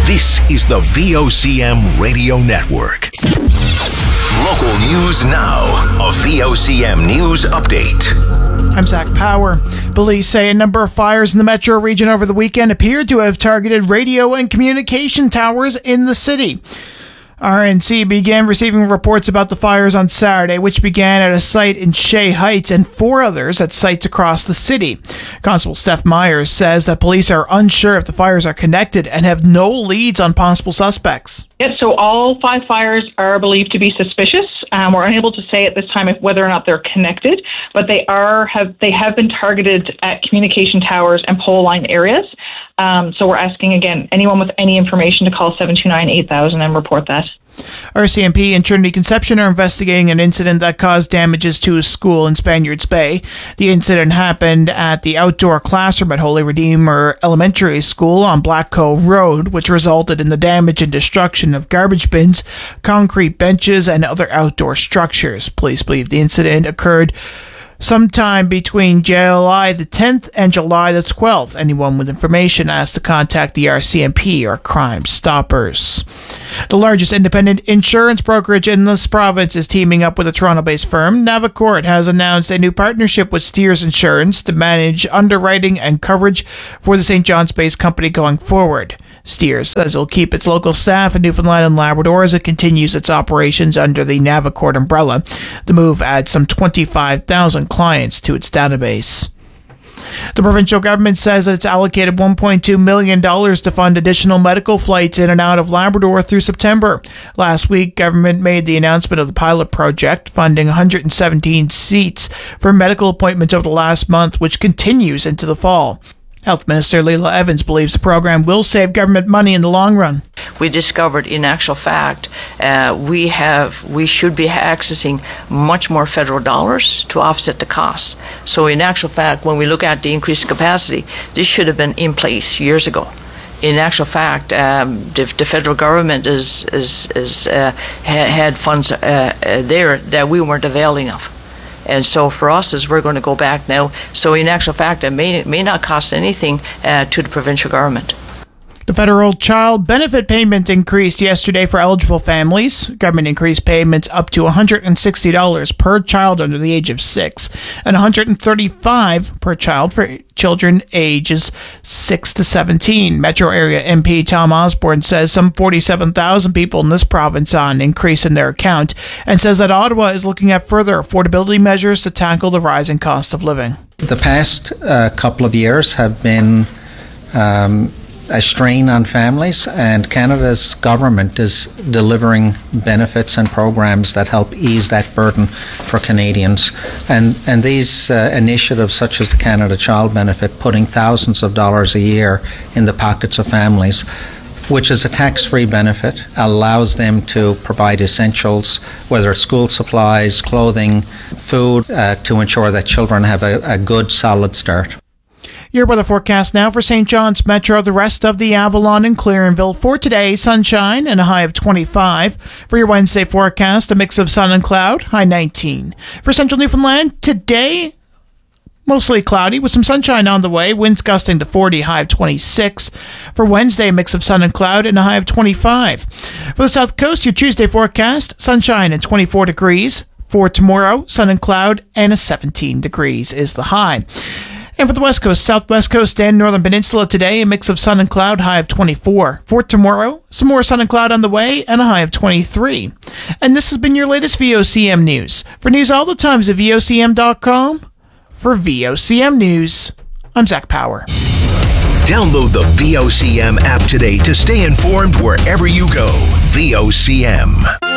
This is the VOCM Radio Network. Local news now. A VOCM News Update. I'm Zach Power. Police say a number of fires in the metro region over the weekend appeared to have targeted radio and communication towers in the city. RNC began receiving reports about the fires on Saturday, which began at a site in Shea Heights and 4 others at sites across the city. Constable Steph Myers says that police are unsure if the fires are connected and have no leads on possible suspects. Yes, so all 5 fires are believed to be suspicious. We're unable to say at this time whether or not they're connected, but they have been targeted at communication towers and pole line areas. So we're asking, again, anyone with any information to call 729-8000 and report that. RCMP and Trinity Conception are investigating an incident that caused damages to a school in Spaniards Bay. The incident happened at the outdoor classroom at Holy Redeemer Elementary School on Black Cove Road, which resulted in the damage and destruction of garbage bins, concrete benches, and other outdoor structures. Police believe the incident occurred sometime between July the 10th and July the 12th. Anyone with information asked to contact the RCMP or Crime Stoppers. The largest independent insurance brokerage in this province is teaming up with a Toronto-based firm. Navicourt has announced a new partnership with Steers Insurance to manage underwriting and coverage for the St. John's-based company going forward. Steers says it will keep its local staff in Newfoundland and Labrador as it continues its operations under the Navicourt umbrella. The move adds some 25,000 clients to its database. The provincial government says that it's allocated $1.2 million to fund additional medical flights in and out of Labrador through September. Last week, government made the announcement of the pilot project, funding 117 seats for medical appointments over the last month, which continues into the fall. Health Minister Leila Evans believes the program will save government money in the long run. We discovered, in actual fact, we should be accessing much more federal dollars to offset the cost. So in actual fact, when we look at the increased capacity, this should have been in place years ago. In actual fact, the federal government had funds there that we weren't availing of. And so for us, as we're going to go back now, so in actual fact, it may not cost anything to the provincial government. The federal child benefit payment increased yesterday for eligible families. Government increased payments up to $160 per child under the age of 6 and $135 per child for children ages 6 to 17. Metro Area MP Tom Osborne says some 47,000 people in this province saw an increase in their account and says that Ottawa is looking at further affordability measures to tackle the rising cost of living. The past couple of years have been a strain on families, and Canada's government is delivering benefits and programs that help ease that burden for Canadians. And these initiatives, such as the Canada Child Benefit, putting thousands of dollars a year in the pockets of families, which is a tax-free benefit, allows them to provide essentials, whether it's school supplies, clothing, food, to ensure that children have a good, solid start. Your weather forecast now for St. John's Metro, the rest of the Avalon and Clarenville. For today, sunshine and a high of 25. For your Wednesday forecast, a mix of sun and cloud, high 19. For Central Newfoundland, today, mostly cloudy with some sunshine on the way, winds gusting to 40, high of 26. For Wednesday, a mix of sun and cloud and a high of 25. For the South Coast, your Tuesday forecast, sunshine and 24 degrees. For tomorrow, sun and cloud and a 17 degrees is the high. And for the West Coast, Southwest Coast, and Northern Peninsula today, a mix of sun and cloud, high of 24. For tomorrow, some more sun and cloud on the way, and a high of 23. And this has been your latest VOCM News. For news all the times at VOCM.com, for VOCM News, I'm Zach Power. Download the VOCM app today to stay informed wherever you go. VOCM.